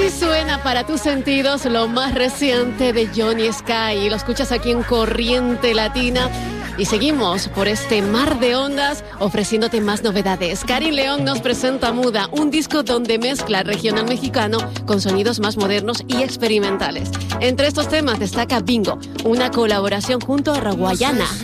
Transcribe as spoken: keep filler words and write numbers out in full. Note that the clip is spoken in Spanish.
Así suena para tus sentidos lo más reciente de Johnny Sky. Lo escuchas aquí en Corriente Latina. Y seguimos por este mar de ondas ofreciéndote más novedades. Karin León nos presenta Muda, un disco donde mezcla regional mexicano con sonidos más modernos y experimentales. Entre estos temas destaca Bingo, una colaboración junto a Raguayana.